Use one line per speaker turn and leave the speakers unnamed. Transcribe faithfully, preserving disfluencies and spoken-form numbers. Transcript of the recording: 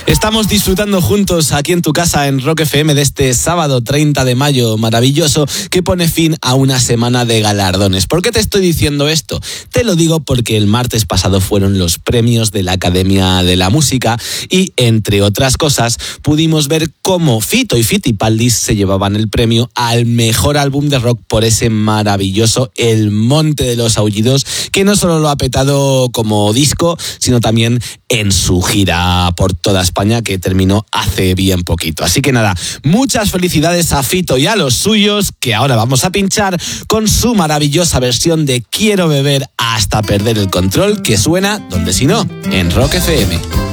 Estamos disfrutando juntos aquí en tu casa en Rock F M de este sábado treinta de mayo maravilloso que pone fin a una semana de galardones. ¿Por qué te estoy diciendo esto? Te lo digo porque el martes pasado fueron los premios de la Academia de la Música y, entre otras cosas, pudimos ver cómo Fito y Fitipaldis se llevaban el premio al mejor álbum de rock por ese maravilloso El Monte de los Aullidos, que no solo lo ha petado como disco, sino también en su gira por toda España, que terminó hace bien poquito. Así que nada, muchas felicidades a Fito y a los suyos, que ahora vamos a pinchar con su maravillosa versión de Quiero beber hasta perder el control, que suena, donde si no, en Rock F M.